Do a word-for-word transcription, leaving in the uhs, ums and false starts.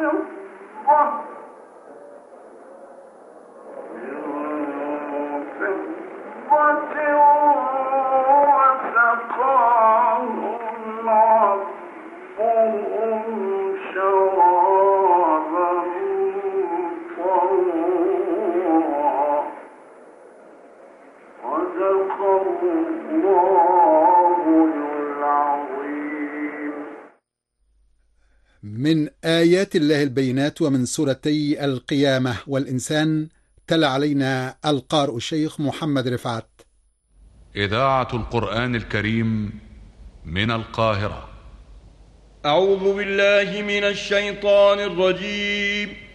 من آيات الله البينات ومن سورتي القيامة والإنسان، تلا علينا القارئ الشيخ محمد رفعت. إذاعة القرآن الكريم من القاهرة. أعوذ بالله من الشيطان الرجيم.